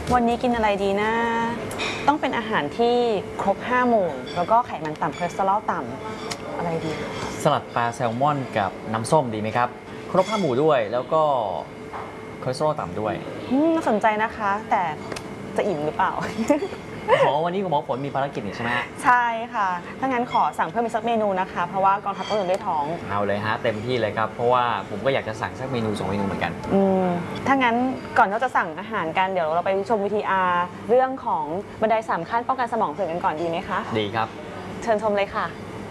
วันนี้กินอะไรดีนะต้องเป็นอาหารที่ครบ5 หมู่แล้วก็ไขมันต่ำคอเลสเตอรอลต่ำอะไรดีสลัดปลาแซลมอนกับน้ำส้มดีไหมครับครบ5 หมู่ด้วยแล้วก็คอเลสเตอรอลต่ำด้วยน่าสนใจนะคะแต่จะอิ่มหรือเปล่าวันนี้คุณหมอฝนมีภารกิจนี่ใช่ไหมใช่ค่ะถ้างั้นขอสั่งเพิ่มอีกสักเมนูนะคะเพราะว่ากองทัพต้องเดินด้วยท้องเอาเลยฮะเต็มที่เลยครับเพราะว่าผมก็อยากจะสั่งสักเมนู2 เมนูเหมือนกันถ้างั้นก่อนเราจะสั่งอาหารกันเดี๋ยวเราไปชมวิธีเรื่องของบันได3 ขั้นป้องกันสมองเสื่อมกันก่อนดีไหมคะดีครับเชิญชมเลยค่ะ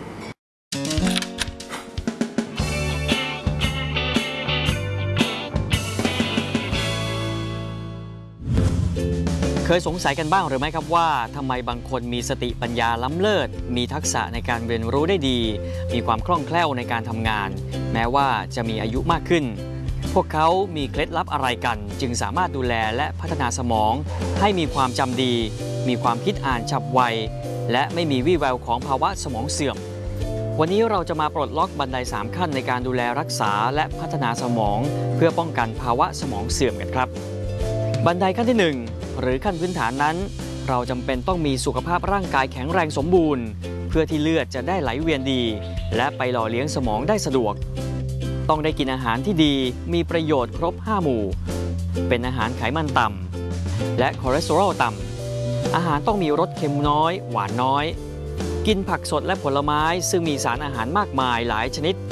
เคยสงสัยกันบ้างหรือไม่ครับว่าทำไมบางคนมีสติปัญญาล้ำเลิศมีทักษะในการเรียนรู้ได้ดีมีความคล่องแคล่วในการทำงานแม้ว่าจะมีอายุมากขึ้นพวกเขามีเคล็ดลับอะไรกันจึงสามารถดูแลและพัฒนาสมองให้มีความจำดีมีความคิดอ่านฉับไวและไม่มีวี่แววของภาวะสมองเสื่อมวันนี้เราจะมาปลดล็อกบันได3 ขั้นในการดูแลรักษาและพัฒนาสมองเพื่อป้องกันภาวะสมองเสื่อมกันครับบันไดขั้นที่1หรือขั้นพื้นฐานนั้นเราจำเป็นต้องมีสุขภาพร่างกายแข็งแรงสมบูรณ์เพื่อที่เลือดจะได้ไหลเวียนดีและไปหล่อเลี้ยงสมองได้สะดวกต้องได้กินอาหารที่ดีมีประโยชน์ครบ5 หมู่เป็นอาหารไขมันต่ำและคอเลสเตอรอลต่ำอาหารต้องมีรสเค็มน้อยหวานน้อยกินผักสดและผลไม้ซึ่งมีสารอาหารมากมายหลายชนิด